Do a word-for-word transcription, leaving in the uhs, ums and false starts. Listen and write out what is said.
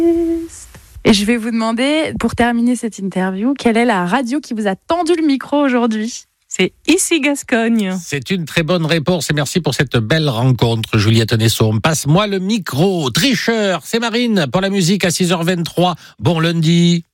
Et je vais vous demander, pour terminer cette interview, quelle est la radio qui vous a tendu le micro aujourd'hui ? C'est ici Gascogne. C'est une très bonne réponse et merci pour cette belle rencontre, Juliette Nesson. Passe-moi le micro. Tricheur, c'est Marine pour la musique à six heures vingt-trois. Bon lundi.